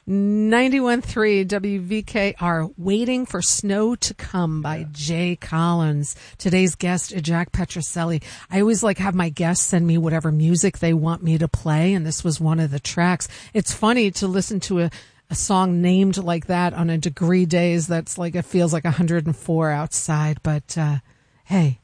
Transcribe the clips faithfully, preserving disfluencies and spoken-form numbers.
ninety-one point three W V K R, Waiting for Snow to Come by yeah. Jay Collins. Today's guest, Jack Petrocelli. I always like have my guests send me whatever music they want me to play, and this was one of the tracks. It's funny to listen to a, a song named like that on a degree days that's like, it feels like one hundred four outside, but uh, hey,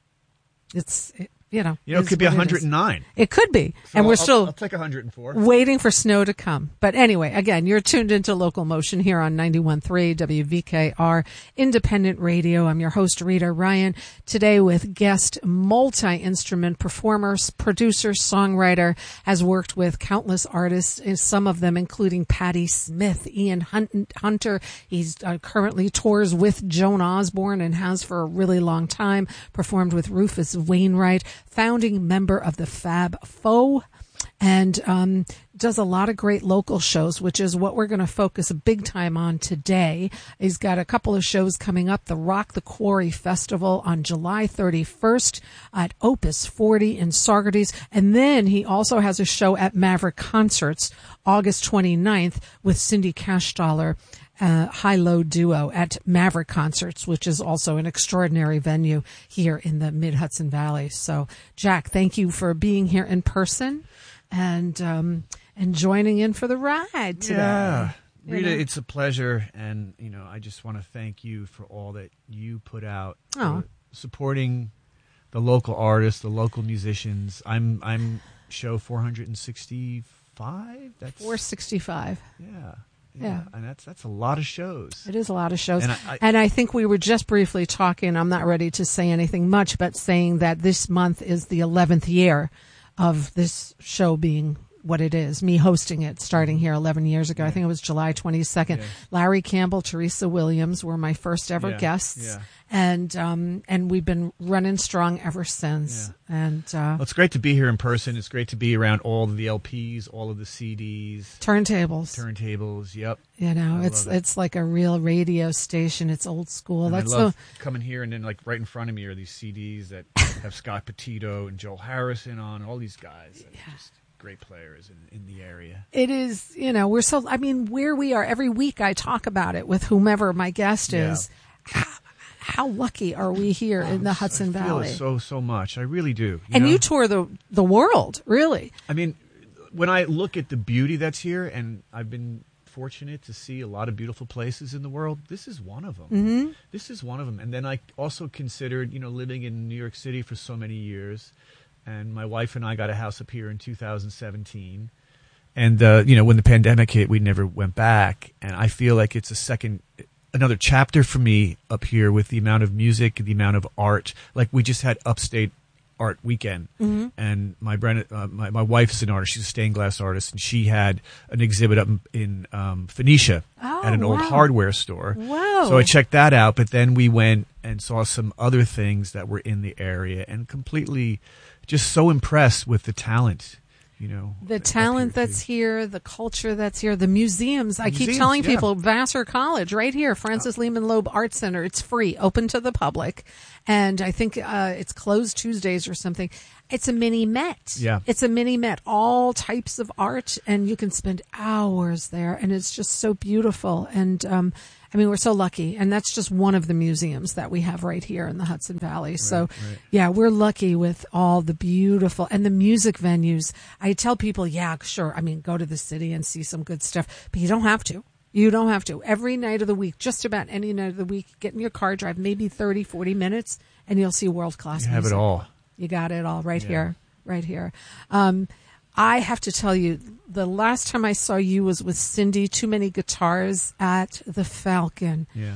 it's... It, You know, you know, it could be one hundred nine. It, it could be. So and we're I'll, still I'll take one hundred four. Waiting for snow to come. But anyway, again, you're tuned into Local Motion here on ninety-one point three W V K R Independent Radio. I'm your host, Rita Ryan, today with guest multi-instrument performer, producer, songwriter, has worked with countless artists, some of them including Patti Smith, Ian Hunter. He's uh, currently tours with Joan Osborne and has for a really long time, performed with Rufus Wainwright, founding member of the Fab Four, and um, does a lot of great local shows, which is what we're going to focus big time on today. He's got a couple of shows coming up. The Rock the Quarry Festival on July thirty-first at Opus forty in Saugerties. And then he also has a show at Maverick Concerts August twenty-ninth with Cindy Cashdollar. Uh, high-low duo at Maverick Concerts, which is also an extraordinary venue here in the Mid-Hudson Valley. So, Jack, thank you for being here in person and um, and joining in for the ride today. Yeah, Rita, you know? It's a pleasure, and you know, I just want to thank you for all that you put out, oh. supporting the local artists, the local musicians. I'm I'm show four hundred sixty-five. That's four sixty-five. Yeah. Yeah. yeah, and that's that's a lot of shows. It is a lot of shows. And I, I, and I think we were just briefly talking, I'm not ready to say anything much, but saying that this month is the eleventh year of this show being what it is, me hosting it, starting here eleven years ago. Yeah. I think it was July twenty-second. Yeah. Larry Campbell, Teresa Williams were my first ever yeah. guests. Yeah. And um, and we've been running strong ever since. Yeah. And uh, well, it's great to be here in person. It's great to be around all of the L Ps, all of the C Ds, turntables. Turntables, yep. You know, I it's love it. it's like a real radio station. It's old school. And That's I love so coming here, and then like right in front of me are these C Ds that have Scott Petito and Joel Harrison on. All these guys, that yeah. are just great players in, in the area. It is, you know, we're so. I mean, where we are every week, I talk about it with whomever my guest Yeah. is. How, how lucky are we here in the Hudson I feel Valley? it so so much. I really do. You and know? you tour the the world, really. I mean, when I look at the beauty that's here, and I've been fortunate to see a lot of beautiful places in the world, this is one of them. Mm-hmm. This is one of them. And then I also considered, you know, living in New York City for so many years, and my wife and I got a house up here in two thousand seventeen. And, uh, you know, when the pandemic hit, we never went back. And I feel like it's a second, another chapter for me up here with the amount of music, the amount of art. Like we just had Upstate Art Weekend, mm-hmm. and my, Brenda, uh, my my wife's an artist. She's a stained glass artist, and she had an exhibit up in, in um, Phoenicia oh, at an wow. old hardware store. Wow! So I checked that out, but then we went and saw some other things that were in the area, and completely just so impressed with the talent. You know, the talent here that's here, the culture that's here, the museums. I museums, keep telling yeah. people, Vassar College, right here, Francis uh, Lehman Loeb Art Center. It's free, open to the public, and I think uh, it's closed Tuesdays or something. It's a mini Met. Yeah, it's a mini Met. All types of art, and you can spend hours there, and it's just so beautiful. And um, I mean, we're so lucky, and that's just one of the museums that we have right here in the Hudson Valley. Right, so, right. yeah, we're lucky with all the beautiful and the music venues. I tell people, yeah, sure. I mean, go to the city and see some good stuff, but you don't have to. You don't have to. Every night of the week, just about any night of the week, get in your car, drive maybe thirty, forty minutes, and you'll see world-class music. You have it all. You got it all right yeah. here, right here. Um, I have to tell you, the last time I saw you was with Cindy, Too Many Guitars at the Falcon. Yeah.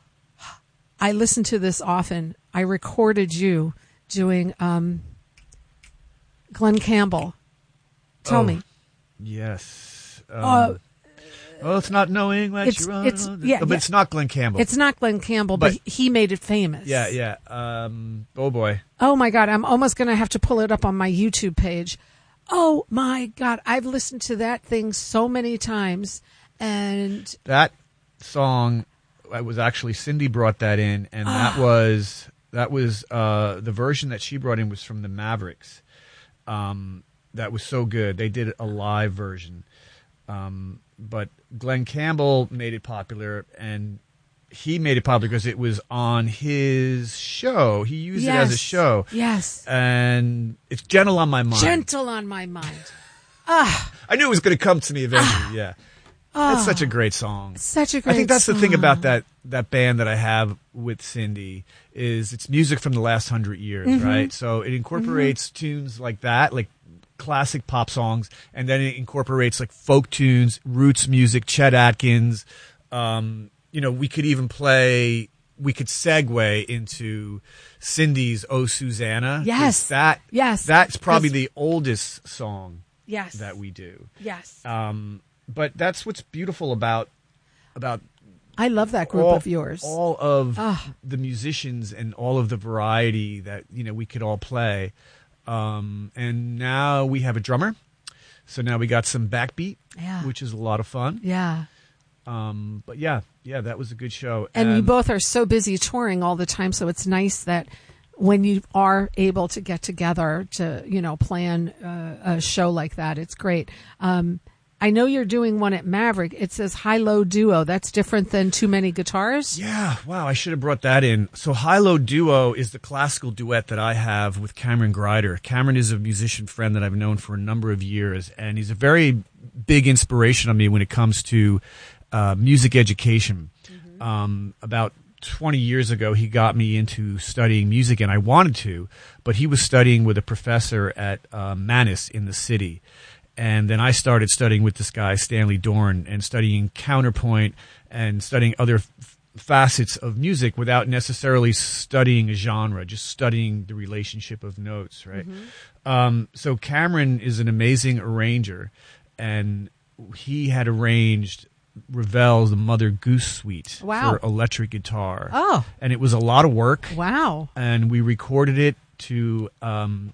I listen to this often. I recorded you doing um, Glenn Campbell. Tell oh, me. Yes. Um, uh, well, it's not knowing what it's, you're on. it's, yeah, but yeah. it's not Glenn Campbell. It's not Glenn Campbell, but, but he made it famous. Yeah, yeah. Um, oh, boy. Oh, my God. I'm almost going to have to pull it up on my YouTube page. Oh, my God. I've listened to that thing so many times. And that song, I was actually, Cindy brought that in, and that was that was uh, the version that she brought in was from the Mavericks. Um, that was so good. They did a live version. Um, but Glenn Campbell made it popular, and he made it popular because it was on his show. He used yes. it as a show. Yes. And it's Gentle on My Mind. Gentle on My Mind. Ah. I knew it was going to come to me eventually, Ah. yeah. Oh, It's such a great song. Such a great I think that's song. the thing about that, that band that I have with Cindy is it's music from the last hundred years, Mm-hmm. right? So it incorporates mm-hmm. tunes like that, like classic pop songs, and then it incorporates like folk tunes, roots music, Chet Atkins. Um, you know, we could even play, we could segue into Cindy's "Oh Susanna." Yes. That, yes. That's probably the oldest song yes. that we do. Yes. Um, but that's what's beautiful about about I love that group all, of yours. all of oh. the musicians and all of the variety that you know we could all play. Um, and now we have a drummer, so now we got some backbeat, yeah. which is a lot of fun. Yeah. Um, but yeah, yeah, that was a good show. And, and you both are so busy touring all the time, so it's nice that when you are able to get together to, you know, plan uh, a show like that, it's great. Um, I know you're doing one at Maverick. It says high-low duo. That's different than Too Many Guitars? Yeah, wow, I should have brought that in. So high-low duo is the classical duet that I have with Cameron Grider. Cameron is a musician friend that I've known for a number of years, and he's a very big inspiration on me when it comes to uh, music education. Mm-hmm. Um, about twenty years ago, he got me into studying music, and I wanted to, but he was studying with a professor at uh, Mannes in the city. And then I started studying with this guy, Stanley Dorn, and studying counterpoint and studying other f- facets of music without necessarily studying a genre, just studying the relationship of notes, right? Mm-hmm. Um, so Cameron is an amazing arranger, and he had arranged Ravel's The Mother Goose Suite wow. for electric guitar. Oh. And it was a lot of work. Wow. And we recorded it to... Um,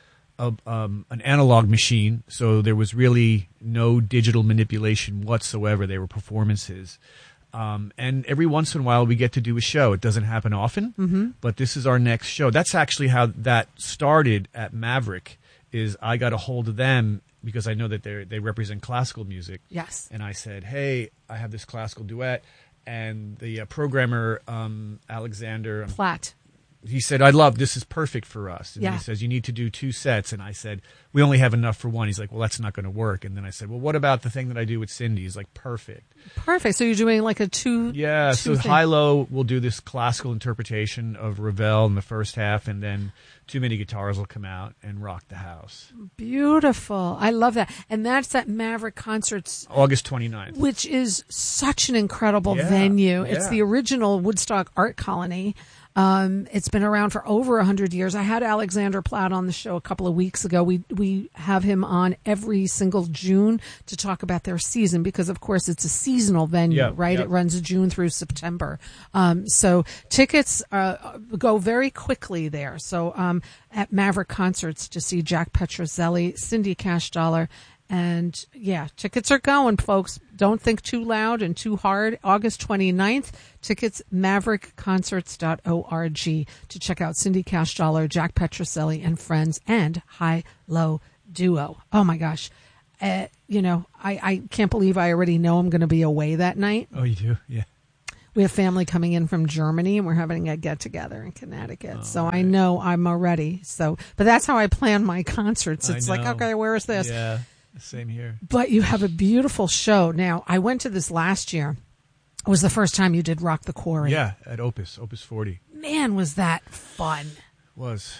A, um, an analog machine, so there was really no digital manipulation whatsoever. They were performances. Um, and every once in a while we get to do a show. It doesn't happen often, mm-hmm. but this is our next show. That's actually how that started at Maverick, is I got a hold of them because I know that they they represent classical music. Yes. And I said, hey, I have this classical duet. And the uh, programmer, um, Alexander... Platt. He said, I love, this is perfect for us. And yeah. he says, you need to do two sets. And I said, we only have enough for one. He's like, well, that's not going to work. And then I said, well, what about the thing that I do with Cindy? He's like, perfect. Perfect. So you're doing like a two. Yeah. two so thing. high-low will do this classical interpretation of Ravel in the first half. And then Too Many Guitars will come out and rock the house. Beautiful. I love that. And that's at Maverick Concerts. August twenty-ninth. Which is such an incredible yeah, venue. Yeah. It's the original Woodstock Art Colony. Um, it's been around for over a hundred years. I had Alexander Platt on the show a couple of weeks ago. We, we have him on every single June to talk about their season because of course it's a seasonal venue, yep, right? Yep. It runs June through September. Um, so tickets, uh, go very quickly there. So, um, at Maverick Concerts to see Jack Petrozelli, Cindy Cash Dollar, and yeah, tickets are going, folks. Don't think too loud and too hard. August twenty-ninth, tickets, maverick concerts dot org to check out Cindy Cash Dollar, Jack Petrozelli and friends, and high-low duo. Oh my gosh. Uh, you know, I, I can't believe I already know I'm going to be away that night. Oh, you do? Yeah. We have family coming in from Germany, and we're having a get-together in Connecticut. Oh, so right. I know I'm already. So, but that's how I plan my concerts. It's like, okay, where is this? Yeah. Same here. But you have a beautiful show. Now, I went to this last year. It was the first time you did Rock the Quarry. Yeah, at Opus, Opus forty. Man, was that fun. Was.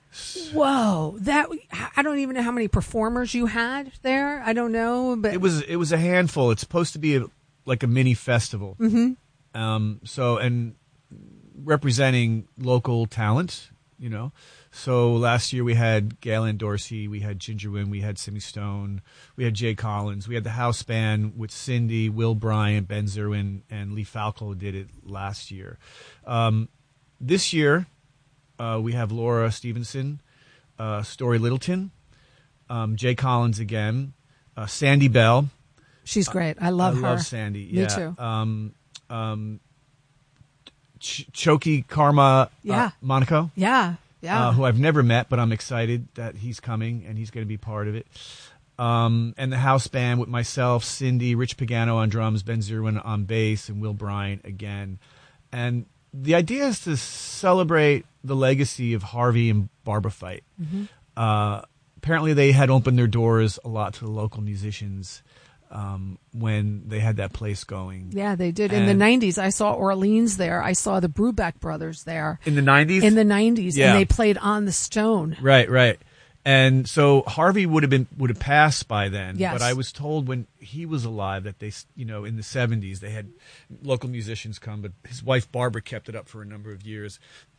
Whoa. That I don't even know how many performers you had there. I don't know, but it was it was a handful. It's supposed to be a, like a mini festival. Mm-hmm. Um so and representing local talent, you know. So last year we had Galen Dorsey, we had Ginger Wynn, we had Simi Stone, we had Jay Collins, we had the house band with Cindy, Will Bryant, Ben Zerwin, and Lee Falco did it last year. Um, this year uh, we have Laura Stevenson, uh, Story Littleton, um, Jay Collins again, uh, Sandy Bell. She's great. I love I her. I love Sandy. Me yeah. too. Um, um, Ch- Choki Karma Yeah. uh, Monaco. Yeah. Yeah. Uh, who I've never met, but I'm excited that he's coming and he's going to be part of it. Um, and the house band with myself, Cindy, Rich Pagano on drums, Ben Zerwin on bass, and Will Bryant again. And the idea is to celebrate the legacy of Harvey and Barbara Fight. Mm-hmm. Uh, apparently they had opened their doors a lot to the local musicians um, when they had that place going. Yeah, they did. And in the nineties, I saw Orleans there. I saw the Brubeck brothers there. In the nineties? In the nineties, yeah. And they played On the Stone. Right, right. And so Harvey would have been would have passed by then, yes. But I was told when he was alive that they, you know, in the seventies they had local musicians come, but his wife Barbara kept it up for a number of years.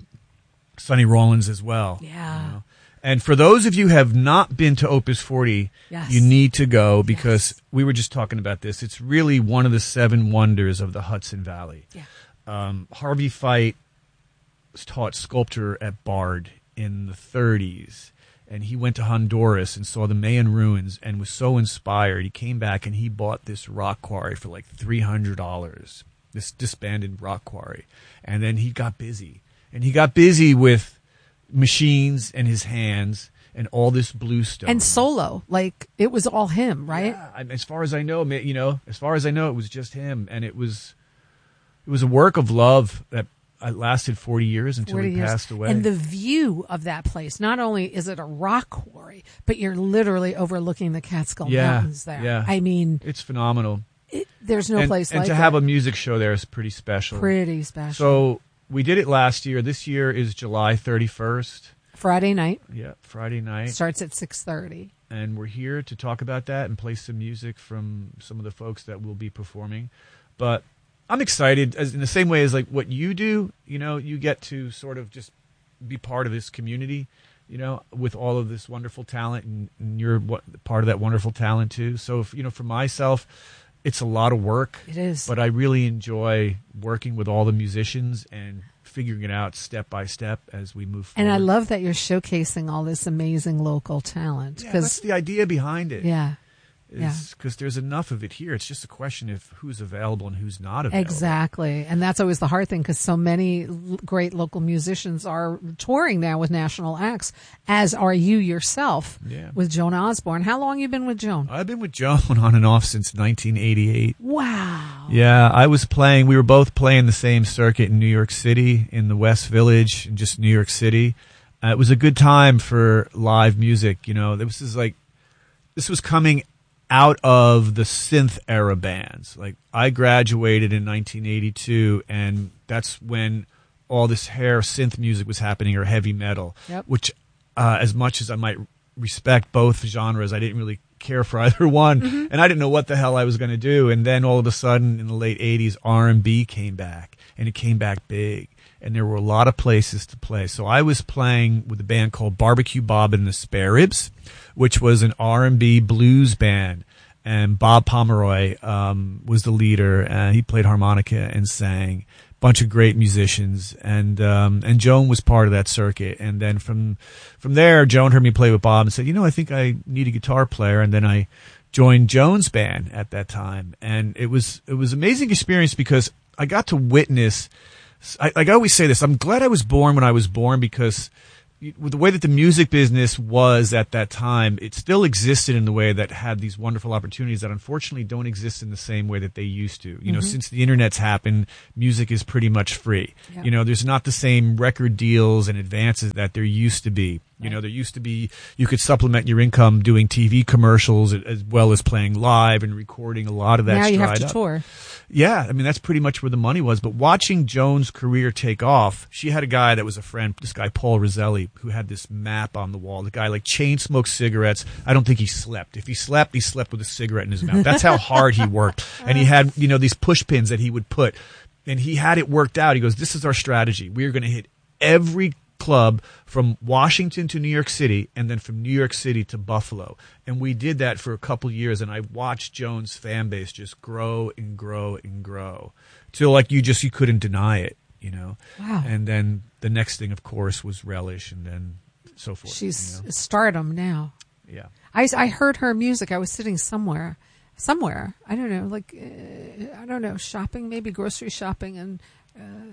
Sonny Rollins as well. Yeah. You know? And for those of you who have not been to Opus forty, yes. you need to go because yes. we were just talking about this. It's really one of the seven wonders of the Hudson Valley. Yeah. Um, Harvey Fight was taught sculpture at Bard in the thirties. And he went to Honduras and saw the Mayan ruins and was so inspired. He came back and he bought this rock quarry for like three hundred dollars, this disbanded rock quarry. And then he got busy. And he got busy with machines and his hands and all this bluestone. And solo. Like, it was all him, right? Yeah, I- as far as I know, ma- you know, as far as I know, it was just him. And it was, it was a work of love that it lasted forty years until forty he years. passed away. And the view of that place, not only is it a rock quarry, but you're literally overlooking the Catskill Yeah, Mountains there. yeah. I mean, it's phenomenal. it, there's no and, place and like to it. have a music show there is pretty special. Pretty special. So we did it last year. This year is July thirty-first. Friday night. Yeah, Friday night. Starts at six thirty. And we're here to talk about that and play some music from some of the folks that will be performing. But I'm excited, as in the same way as like what you do. You know, you get to sort of just be part of this community, you know, with all of this wonderful talent, and, and you're what, part of that wonderful talent too. So, if, you know, for myself, it's a lot of work. It is. But I really enjoy working with all the musicians and figuring it out step by step as we move forward. And I love that you're showcasing all this amazing local talent. Yeah, that's the idea behind it. Yeah. Yeah. Because there's enough of it here. It's just a question of who's available and who's not available. Exactly. And that's always the hard thing, because so many l- great local musicians are touring now with national acts, as are you yourself Yeah. with Joan Osborne. How long you been with Joan? I've been with Joan on and off since nineteen eighty-eight. Wow. Yeah, I was playing, we were both playing the same circuit in New York City, in the West Village, in just New York City. Uh, it was a good time for live music, you know. This is like, this was coming out of the synth era bands. Like, I graduated in nineteen eighty-two, and that's when all this hair synth music was happening, or heavy metal, Yep. which uh, as much as I might respect both genres, I didn't really care for either one. Mm-hmm. And I didn't know what the hell I was going to do. And then all of a sudden in the late eighties, R and B came back, and it came back big. And there were a lot of places to play. So I was playing with a band called Barbecue Bob and the Spare Ribs, which was an R and B blues band. And Bob Pomeroy um, was the leader, and he played harmonica and sang. Bunch of great musicians, and um, and Joan was part of that circuit. And then from from there, Joan heard me play with Bob and said, you know, I think I need a guitar player. And then I joined Joan's band at that time, and it was it was an amazing experience because I got to witness. I, like I always say this, I'm glad I was born when I was born, because with the way that the music business was at that time, it still existed in the way that had these wonderful opportunities that unfortunately don't exist in the same way that they used to. You mm-hmm. know, since the internet's happened, music is pretty much free. Yeah. You know, there's not the same record deals and advances that there used to be. You know, there used to be, you could supplement your income doing T V commercials as well as playing live and recording. A lot of that. Now you have to up. tour. Yeah, I mean, that's pretty much where the money was. But watching Joan's career take off, she had a guy that was a friend, this guy Paul Roselli, who had this map on the wall. The guy like chain smoked cigarettes. I don't think he slept. If he slept, he slept with a cigarette in his mouth. That's how hard he worked. And he had, you know, these push pins that he would put. And he had it worked out. He goes, this is our strategy. We are going to hit every club from Washington to New York City, and then from New York City to Buffalo. And we did that for a couple years, and I watched Joan's fan base just grow and grow and grow till like you just you couldn't deny it, you know. Wow. And then the next thing, of course, was Relish, and then so forth. She's you know? stardom now. Yeah. I, I heard her music. I was sitting somewhere, somewhere. I don't know, like uh, I don't know, shopping, maybe grocery shopping, and uh,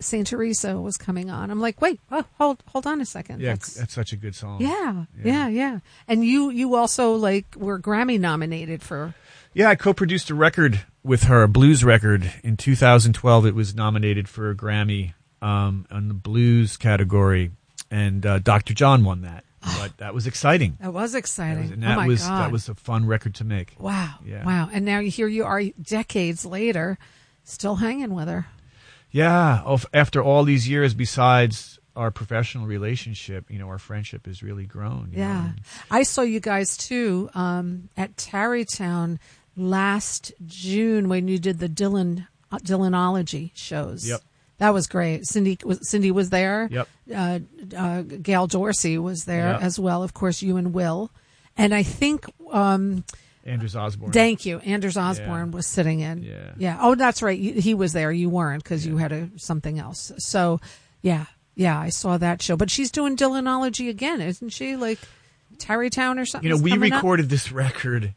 Saint Teresa was coming on. I'm like, wait, oh, hold hold on a second. Yeah, that's, that's such a good song. Yeah, Yeah. yeah, yeah. And you you also like were Grammy nominated for. Yeah, I co-produced a record with her, a blues record in two thousand twelve. It was nominated for a Grammy um, on the blues category, and uh, Doctor John won that. But that was exciting. That was exciting. That was, and that oh my was God. that was a fun record to make. Wow. Yeah. Wow. And now here you are decades later, still hanging with her. Yeah. Of- After all these years, besides our professional relationship, you know, our friendship has really grown. you Yeah. know. I saw you guys too um, at Tarrytown last June when you did the Dylan uh, Dylanology shows. Yep. That was great. Cindy was Cindy was there. Yep. Uh, uh, Gail Dorsey was there Yep. as well. Of course, you and Will, and I think. Um, Andrews Osborne. Thank you. Anders Osborne Yeah. was sitting in. Yeah. Yeah. Oh, that's right. You- He was there. You weren't because you had a, something else. So, yeah. Yeah, I saw that show. But she's doing Dylanology again, isn't she? Like Tarrytown or something? You know, we recorded this record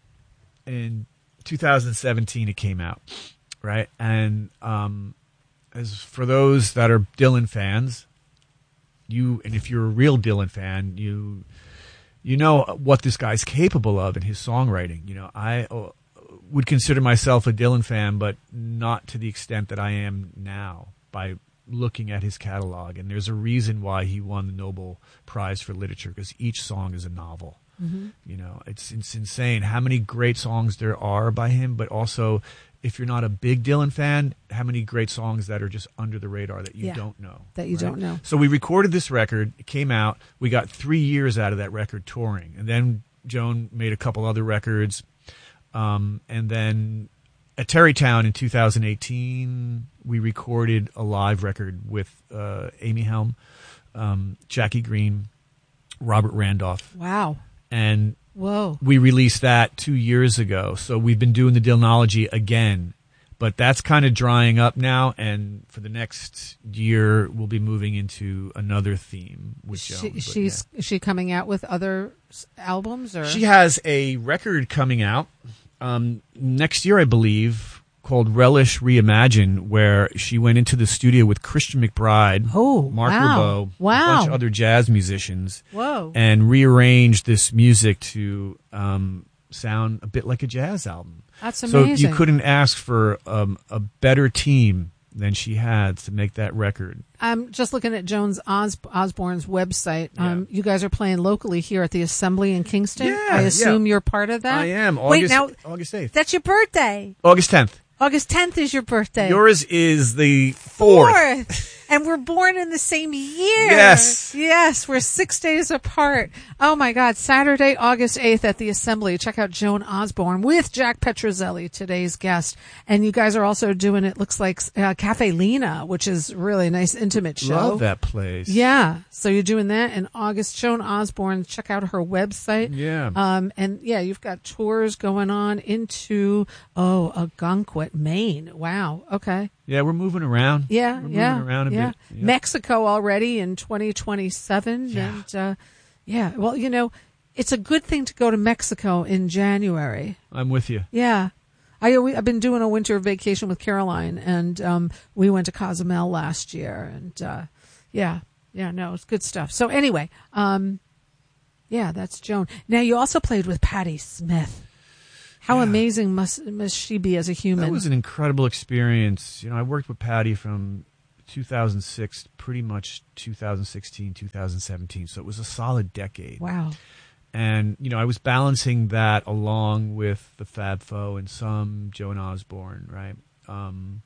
in two thousand seventeen. It came out, right? And um, as for those that are Dylan fans, you and if you're a real Dylan fan, you you know what this guy's capable of in his songwriting. You know, I uh, would consider myself a Dylan fan, but not to the extent that I am now by looking at his catalog. And there's a reason why he won the Nobel Prize for Literature, because each song is a novel. Mm-hmm. You know, it's it's insane how many great songs there are by him, but also if you're not a big Dylan fan, how many great songs that are just under the radar that you Yeah, don't know. that you right? don't know. So we recorded this record. It came out. We got three years out of that record touring. And then Joan made a couple other records. Um, and then at Tarrytown in two thousand eighteen, we recorded a live record with uh, Amy Helm, um, Jackie Green, Robert Randolph. Wow. And Whoa. we released that two years ago. So we've been doing the Dylanology again. But that's kind of drying up now, and for the next year, we'll be moving into another theme with Joan. She, but she's yeah. is she coming out with other s- albums or She has a record coming out um, next year, I believe, called Relish Reimagine, where she went into the studio with Christian McBride, Oh, Mark wow. Ribot, Wow. a bunch of other jazz musicians, Whoa. and rearranged this music to um, sound a bit like a jazz album. That's So amazing. you couldn't ask for um, a better team than she had to make that record. I'm just looking at Jones Os- Osborne's website. Um, Yeah. you guys are playing locally here at the Assembly in Kingston. Yeah, I assume yeah. you're part of that. I am. Wait, August, now August eighth. that's your birthday. August tenth. August tenth is your birthday. Yours is the fourth. Fourth. And we're born in the same year. Yes. Yes, we're six days apart. Oh my God. Saturday, August eighth at the Assembly. Check out Joan Osborne with Jack Petrozelli, today's guest. And you guys are also doing, it looks like, uh, Cafe Lena, which is really a nice intimate show. Love that place. Yeah. So you're doing that in August. Joan Osborne, check out her website. Yeah. Um, and yeah, you've got tours going on into, oh, Algonquin, Maine. Wow. Okay. Yeah, we're moving around. Yeah. We're yeah. moving around a yeah. bit. Yeah. Mexico already in twenty twenty-seven. Yeah. And, uh, yeah. Well, you know, it's a good thing to go to Mexico in January. I'm with you. Yeah. I, I've been doing a winter vacation with Caroline, and um, we went to Cozumel last year. And, uh, yeah. Yeah, no, it's good stuff. So anyway, um, yeah, that's Joan. Now, you also played with Patti Smith. How Yeah. amazing must must she be as a human? That was an incredible experience. You know, I worked with Patty from two thousand six, pretty much two thousand sixteen, two thousand seventeen. So it was a solid decade. Wow. And, you know, I was balancing that along with the Fab Four and some Joan Osborne, right? Um,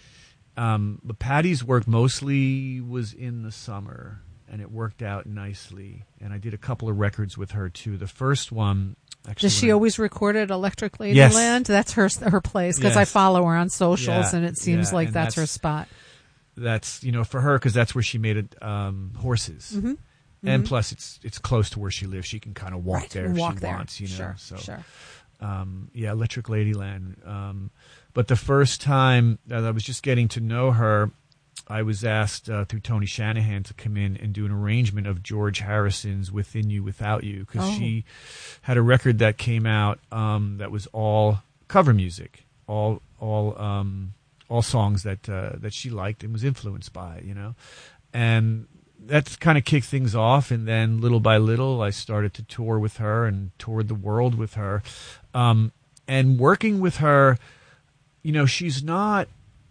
um, but Patty's work mostly was in the summer, and it worked out nicely. And I did a couple of records with her, too. The first one... Actually, Does she when I- always record at Electric Ladyland? Yes. That's her her place, because I Yes. follow her on socials, Yeah, and it seems yeah, like and that's, her that's- spot. That's, you know, for her, because that's where she made it, um, horses. Mm-hmm. And plus, it's it's close to where she lives. She can kind of walk Right, there if walk she there. wants, you know. Sure, so, sure. Um, yeah, Electric Ladyland. Um, but the first time that I was just getting to know her, I was asked uh, through Tony Shanahan to come in and do an arrangement of George Harrison's "Within You, Without You," because Oh. she had a record that came out um, that was all cover music, all all um, all songs that uh, that she liked and was influenced by, you know, and that's kind of kicked things off. And then little by little, I started to tour with her and toured the world with her, um, and working with her. You know, she's not.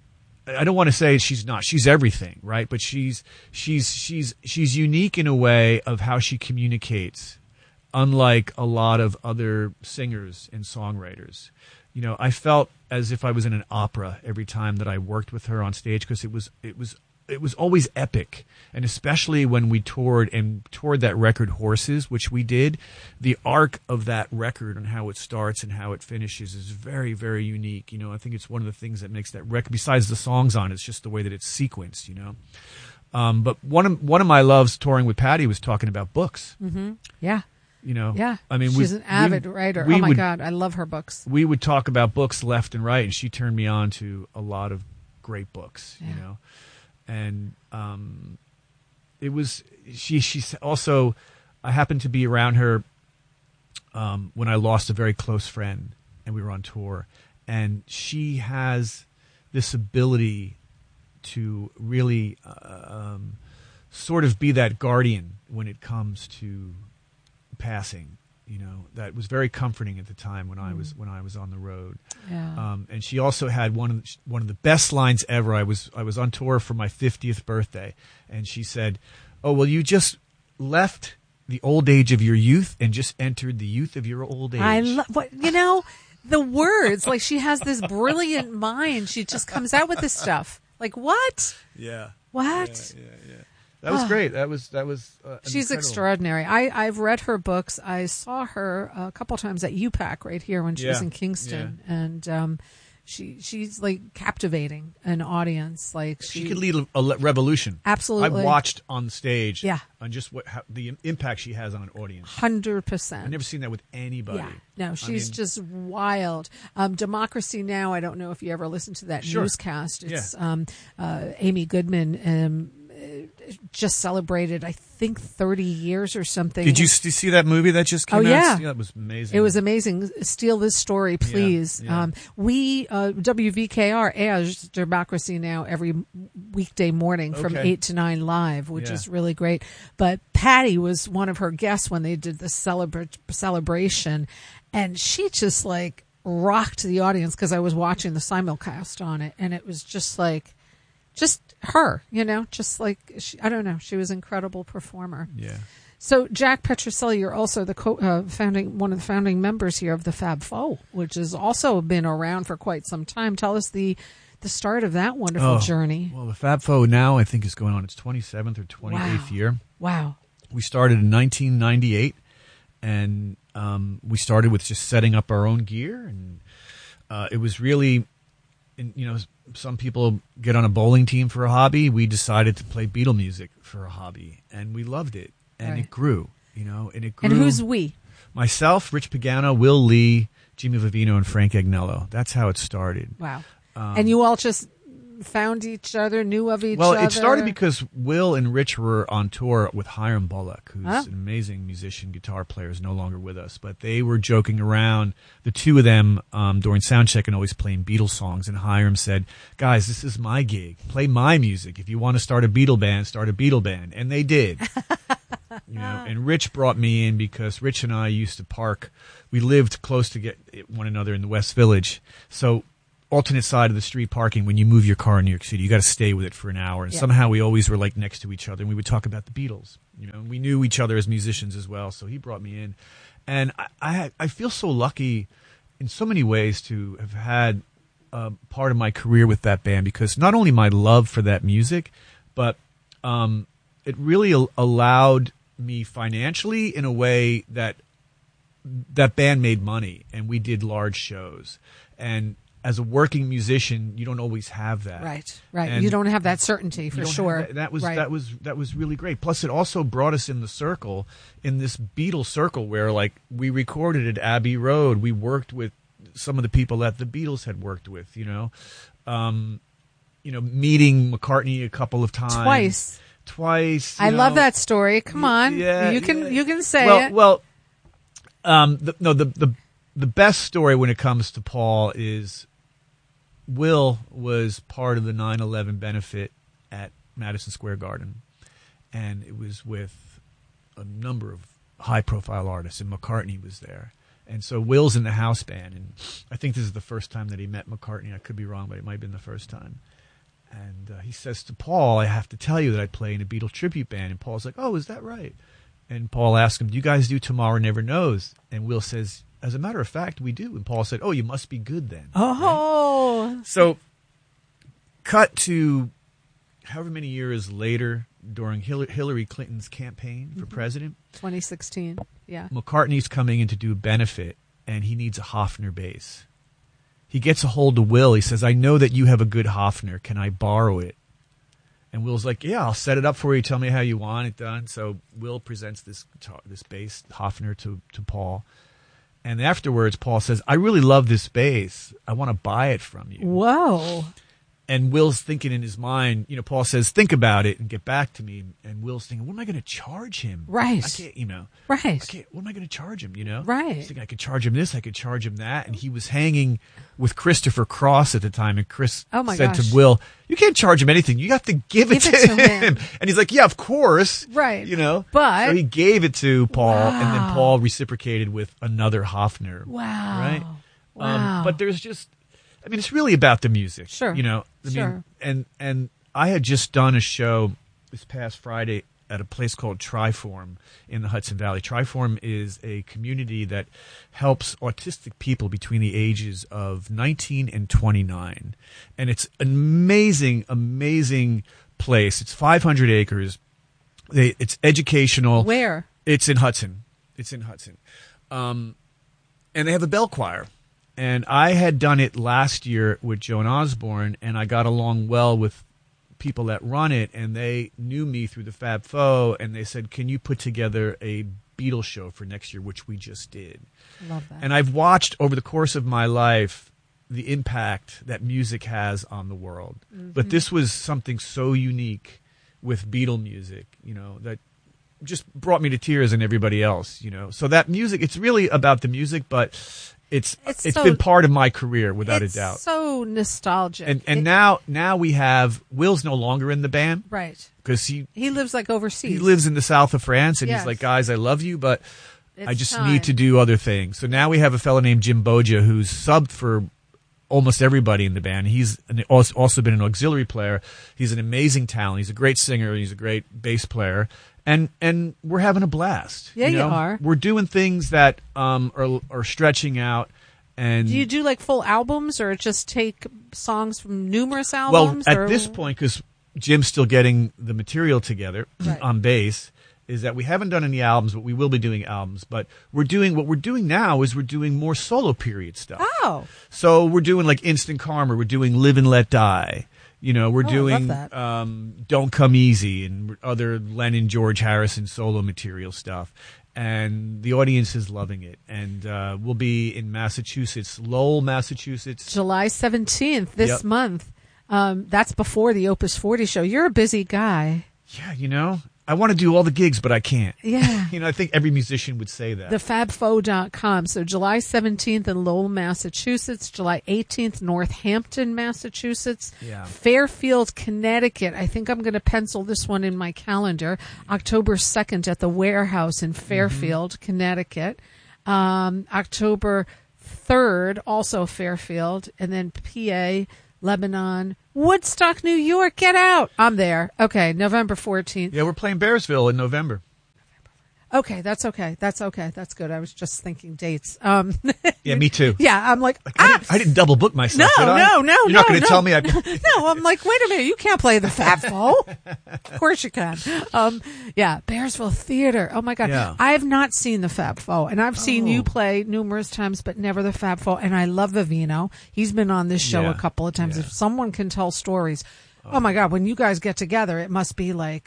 I don't want to say she's not. She's everything, right? But she's she's she's she's unique in a way of how she communicates, unlike a lot of other singers and songwriters. You know, I felt as if I was in an opera every time that I worked with her on stage, because it was it was it was always epic, and especially when we toured and toured that record Horses, which we did. The arc of that record and how it starts and how it finishes is very, very unique. You know, I think it's one of the things that makes that record, besides the songs on it, it's just the way that it's sequenced. You know, um, but one of one of my loves touring with Patty was talking about books. Mm-hmm. Yeah. You know, yeah. I mean, she's we, an avid we, writer. We oh my would, God, I love her books. We would talk about books left and right, and she turned me on to a lot of great books. Yeah. You know, and um, it was she. She also, I happened to be around her um, when I lost a very close friend, and we were on tour, and she has this ability to really uh, um, sort of be that guardian when it comes to passing. You know, that was very comforting at the time when mm. I was when I was on the road. Yeah. Um, and she also had one of the, one of the best lines ever. I was I was on tour for my fiftieth birthday, and she said, "Oh, well, you just left the old age of your youth and just entered the youth of your old age." I love what you know. The words, like she has this brilliant mind. She just comes out with this stuff. Like what? Yeah. What? Yeah, yeah, yeah. That was great. That was that was. Uh, She's incredible. extraordinary. I I've read her books. I saw her a couple times at U PAC right here when she yeah. was in Kingston, yeah. and um, she she's like captivating an audience. Like she, she could lead a, a revolution. Absolutely. I've watched on stage. Yeah. On just what how, the impact she has on an audience. Hundred percent. I've never seen that with anybody. Yeah. No, she's I mean, just wild. Um, Democracy Now! I don't know if you ever listened to that sure. newscast. It's yeah. um, uh, Amy Goodman. Um, just celebrated, I think, thirty years or something. Did you see that movie that just came oh, out? yeah. yeah. That was amazing. It was amazing. Steal This Story, please. Yeah, yeah. Um, we, uh, W V K R airs Democracy Now! Every weekday morning from okay. eight to nine live, which yeah. is really great. But Patty was one of her guests when they did the celebra- celebration, and she just, like, rocked the audience because I was watching the simulcast on it, and it was just like... Just her, you know, just like, she, I don't know. She was an incredible performer. Yeah. So, Jack Petroselli, you're also the co- uh, founding one of the founding members here of the Fab Four, which has also been around for quite some time. Tell us the the start of that wonderful oh, journey. Well, the Fab Four now, I think, is going on its twenty-seventh or twenty-eighth wow. year. Wow. We started in nineteen ninety-eight, and um, we started with just setting up our own gear, and uh, it was really, you know, some people get on a bowling team for a hobby. We decided to play Beatle music for a hobby, and we loved it, and right. it grew, you know, and it grew. And who's we? Myself, Rich Pagano, Will Lee, Jimmy Vivino, and Frank Agnello. That's how it started. Wow. Um, and you all just found each other, knew of each well, other? Well, it started because Will and Rich were on tour with Hiram Bullock, who's huh? an amazing musician, guitar player, is no longer with us. But they were joking around, the two of them, um, during soundcheck and always playing Beatles songs. And Hiram said, guys, this is my gig. Play my music. If you want to start a Beatle band, start a Beatle band. And they did. You know, and Rich brought me in because Rich and I used to park. We lived close to get one another in the West Village. So alternate side of the street parking, when you move your car in New York City, you got to stay with it for an hour. And yeah. somehow we always were like next to each other, and we would talk about the Beatles. You know, and we knew each other as musicians as well. So he brought me in, and I I, I feel so lucky in so many ways to have had uh, part of my career with that band, because not only my love for that music, but um, it really al- allowed me financially in a way that that band made money, and we did large shows. And as a working musician, you don't always have that. Right, right. And you don't have that certainty for sure. That. that was right. that was that was really great. Plus, it also brought us in the circle, in this Beatles circle, where like we recorded at Abbey Road. We worked with some of the people that the Beatles had worked with. You know, um, you know, meeting McCartney a couple of times. Twice. Twice. I know. love that story. Come on, yeah, you can yeah. you can say well, it. Well, um, the, no, the the the best story when it comes to Paul is Will was part of the nine eleven benefit at Madison Square Garden, and it was with a number of high-profile artists, and McCartney was there. And so Will's in the house band, and I think this is the first time that he met McCartney. I could be wrong, but it might have been the first time. And uh, he says to Paul, I have to tell you that I play in a Beatle tribute band. And Paul's like, oh, is that right? And Paul asks him, do you guys do Tomorrow Never Knows? And Will says, as a matter of fact, we do. And Paul said, oh, you must be good then. Oh. Right? So cut to however many years later during Hillary Clinton's campaign for mm-hmm. president. twenty sixteen, yeah. McCartney's coming in to do a benefit, and he needs a Hofner bass. He gets a hold of Will. He says, I know that you have a good Hofner. Can I borrow it? And Will's like, yeah, I'll set it up for you. Tell me how you want it done. So Will presents this guitar, this bass Hofner to, to Paul. And afterwards, Paul says, I really love this bass. I want to buy it from you. Whoa. And Will's thinking in his mind, you know, Paul says, think about it and get back to me. And Will's thinking, what am I going to charge him? Right. I can't, you know. Right. I can't, what am I going to charge him, you know? Right. He's thinking, I could charge him this, I could charge him that. And he was hanging with Christopher Cross at the time. And Chris oh my said gosh. to Will, you can't charge him anything. You have to give it, give to, it to him. him. And he's like, yeah, of course. Right. You know. But. So he gave it to Paul. Wow. And then Paul reciprocated with another Hofner. Wow. Right. Wow. Um, but there's just. I mean, it's really about the music. Sure. You know, I sure. mean, and, and I had just done a show this past Friday at a place called Triform in the Hudson Valley. Triform is a community that helps autistic people between the ages of nineteen and twenty-nine. And it's an amazing, amazing place. It's five hundred acres. They, it's educational. Where? It's in Hudson. It's in Hudson. Um, and they have a bell choir. And I had done it last year with Joan Osborne, and I got along well with people that run it, and they knew me through the Fab Four, and they said, can you put together a Beatles show for next year, which we just did. Love that. And I've watched over the course of my life the impact that music has on the world. Mm-hmm. But this was something so unique with Beatle music, you know, that just brought me to tears and everybody else, you know. So that music, it's really about the music, but... It's it's, it's so, been part of my career without it's a doubt. So nostalgic. And and it, now now we have Will's no longer in the band, right? Because he he lives like overseas. He lives in the south of France, and yes. he's like, guys, I love you, but it's I just time. need to do other things. So now we have a fellow named Jim Boja who's subbed for almost everybody in the band. He's an, also been an auxiliary player. He's an amazing talent. He's a great singer. He's a great bass player. And and we're having a blast. Yeah, you know? you are. We're doing things that um are are stretching out. And do you do like full albums, or just take songs from numerous albums? Well, at or? this point, because Jim's still getting the material together right. on bass, is that we haven't done any albums, but we will be doing albums. But we're doing what we're doing now is we're doing more solo period stuff. Oh, so we're doing like Instant Karma. We're doing Live and Let Die. You know, we're oh, doing I love that. Um, Don't Come Easy and other Lennon, George Harrison solo material stuff. And the audience is loving it. And uh, we'll be in Massachusetts, Lowell, Massachusetts. July seventeenth, this yep. month. Um, that's before the Opus forty show. You're a busy guy. Yeah, you know, I want to do all the gigs, but I can't. Yeah. You know, I think every musician would say that. the fab four dot com. So July seventeenth in Lowell, Massachusetts. July eighteenth, Northampton, Massachusetts. Yeah. Fairfield, Connecticut. I think I'm going to pencil this one in my calendar. October second at the Warehouse in Fairfield, mm-hmm. Connecticut. Um, October third, also Fairfield. And then P A, Lebanon, Woodstock, New York. Get out. I'm there. Okay, November fourteenth. Yeah, we're playing Bearsville in November. Okay, that's okay. That's okay. That's good. I was just thinking dates. Um, yeah, me too. Yeah, I'm like, like ah, I, didn't, I didn't double book myself. No, did I? no, no, You're no, not going to no. tell me I. No, I'm like, wait a minute. You can't play the Fab Four. Of course you can. Um, yeah, Bearsville Theater. Oh my God, yeah. I've not seen the Fab Four, and I've seen oh. you play numerous times, but never the Fab Four. And I love Vivino. He's been on this show yeah. a couple of times. Yeah. If someone can tell stories, oh. oh my God, when you guys get together, it must be like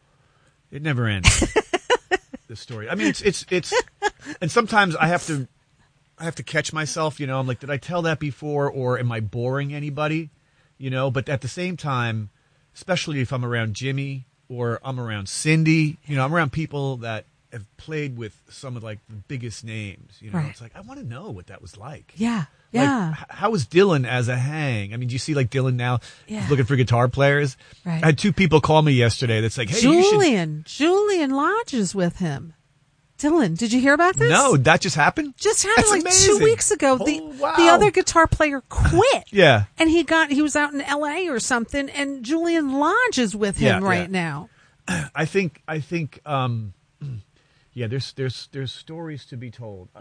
it never ends. The story. I mean, it's it's it's, and sometimes I have to, I have to catch myself. You know, I'm like, did I tell that before, or am I boring anybody? You know, but at the same time, especially if I'm around Jimmy or I'm around Cindy, you know, I'm around people that have played with some of like the biggest names. You know, right. It's like I want to know what that was like. Yeah. Yeah. Like, h- how is Dylan as a hang? I mean, do you see like Dylan now Yeah. looking for guitar players? Right. I had two people call me yesterday that's like, hey, you should. Julian, Julian Lodge is with him. Dylan, did you hear about this? No, that just happened? Just happened That's like amazing. two weeks ago. The Oh, wow. the other guitar player quit. Yeah. And he got he was out in L A or something, and Julian Lodge is with him Yeah, right yeah. now. I think, I think, um, yeah, there's, there's, there's stories to be told.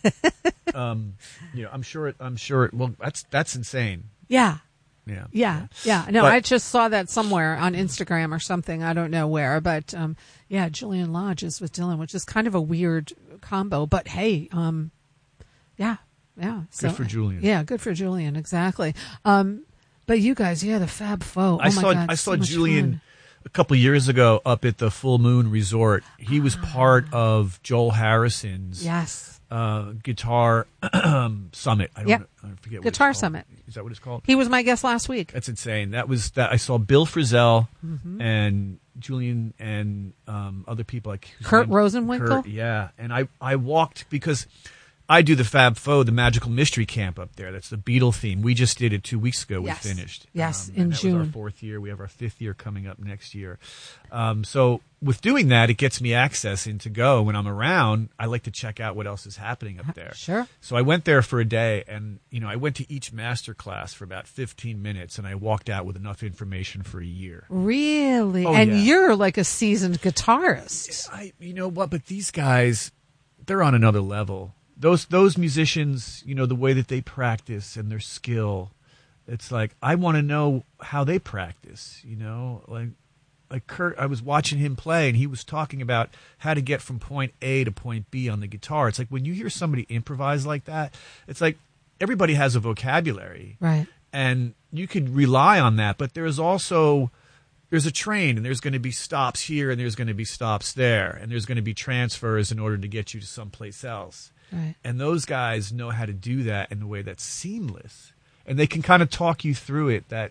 um, you know, I'm sure it, I'm sure it, well, that's, that's insane. Yeah. Yeah. Yeah, yeah. No, But- I just saw that somewhere on Instagram or something. I don't know where, but um, yeah, Julian Lodge is with Dylan, which is kind of a weird combo. But hey, um, yeah, yeah. Good for Julian. Yeah, good for Julian. Exactly. Um, but you guys, yeah, the Fab Faux. Oh I my saw, God, I so saw much Julian fun. a couple years ago up at the Full Moon Resort. He was part of Joel Harrison's Yes, uh, guitar summit. I don't, Yep. know, I forget what Guitar it's called. Summit. Is that what it's called? he was my guest last week. That's insane. That was that. I saw Bill Frisell Mm-hmm. and Julian and um, other people like whose Kurt name- Rosenwinkel? Kurt, yeah, and I I walked because I do the Fab Faux, the Magical Mystery Camp up there. That's the Beatle theme. We just did it two weeks ago. Yes. We finished. Yes, um, in and that was our June. fourth year. We have our fifth year coming up next year. Um, so with doing that, it gets me access in to go. When I'm around, I like to check out what else is happening up there. Sure. So I went there for a day, and you know, I went to each master class for about fifteen minutes, and I walked out with enough information for a year. Really? Oh, and yeah. you're like a seasoned guitarist. I, you know what? But these guys, they're on another level. Those those musicians, you know, the way that they practice and their skill, it's like I want to know how they practice. You know, like like Kurt, I was watching him play, and he was talking about how to get from point A to point B on the guitar. It's like when you hear somebody improvise like that, it's like everybody has a vocabulary, Right. and you could rely on that. But there's also there's a train, and there's going to be stops here, and there's going to be stops there, and there's going to be transfers in order to get you to someplace else. Right. And those guys know how to do that in a way that's seamless, and they can kind of talk you through it. That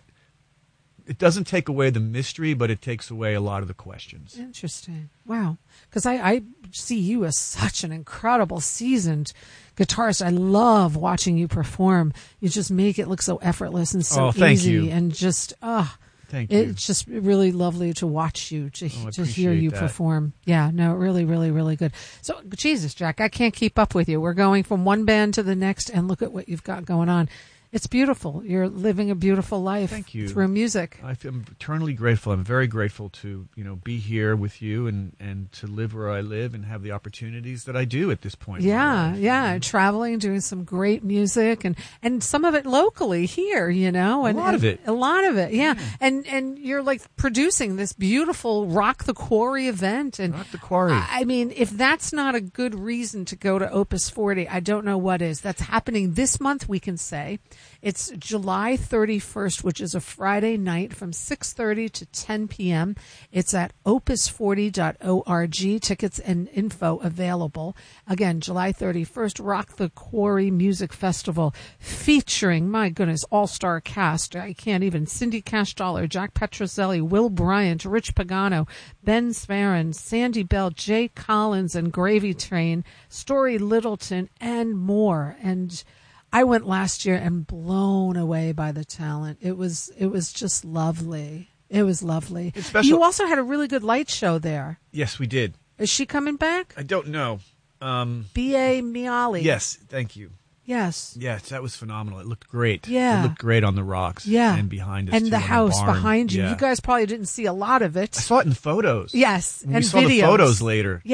it doesn't take away the mystery, but it takes away a lot of the questions. Interesting. Wow. Because I, I see you as such an incredible, seasoned guitarist. I love watching you perform. You just make it look so effortless and so Oh, thank easy, you. and just ah. Thank you. It's just really lovely to watch you, to, Oh, I to hear appreciate you that. perform. Yeah, no, really, really, really good. So, Jesus, Jack, I can't keep up with you. We're going from one band to the next, and look at what you've got going on. It's beautiful. You're living a beautiful life Thank you. through music. I feel, I'm eternally grateful. I'm very grateful to you know be here with you and, and to live where I live and have the opportunities that I do at this point. in my Yeah, life. yeah, traveling, doing some great music, and and some of it locally here, you know, and A lot of and it. a lot of it, yeah. And and you're like producing this beautiful Rock the Quarry event, and Rock the Quarry. I I mean, if that's not a good reason to go to Opus forty, I don't know what is. That's happening this month. We can say it's July thirty-first, which is a Friday night from six thirty to ten p.m. It's at opus forty dot org. Tickets and info available. Again, July thirty-first, Rock the Quarry Music Festival featuring, my goodness, all-star cast. I can't even. Cindy Cash Dollar, Jack Petrozelli, Will Bryant, Rich Pagano, Ben Sfarron, Sandy Bell, Jay Collins, and Gravy Train, Story Littleton, and more. And I went last year and blown away by the talent. It was it was just lovely. It was lovely. It's special- You also had a really good light show there. Yes, we did. Is she coming back? I don't know. Um, B A Miali. yes, thank you. Yes. Yes, that was phenomenal. It looked great. Yeah. It looked great on the rocks. Yeah. And behind us. And too, the on house barn. behind you. Yeah. You guys probably didn't see a lot of it. I saw it in photos. Yes. We and saw videos. the photos later. Yeah.